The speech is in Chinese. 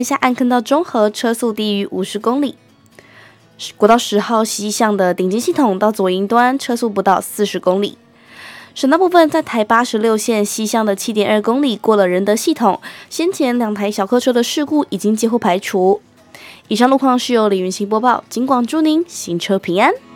下暗坑到中和车速低于50公里。国道10号西向的顶尖系统到左营端车速不到40公里。省道部分，在台86线西向的7.2公里过了仁德系统，先前2台小客车的事故已经几乎排除。以上路况是由李云熙播报，警广祝您行车平安。